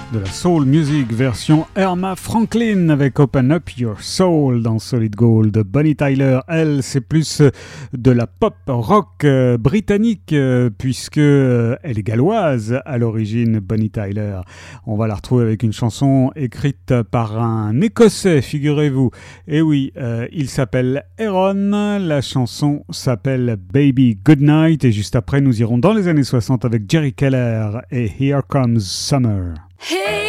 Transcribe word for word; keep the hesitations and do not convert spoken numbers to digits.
de la soul music version Erma Franklin avec Open Up Your Soul dans Solid Gold. Bonnie Tyler, elle, c'est plus de la pop rock euh, britannique euh, puisque euh, elle est galloise à l'origine, Bonnie Tyler. On va la retrouver avec une chanson écrite par un Écossais, figurez-vous. Et oui, euh, il s'appelle Aaron. La chanson s'appelle Baby Goodnight et juste après, nous irons dans les années soixante avec Jerry Keller et Here Comes Summer. Hey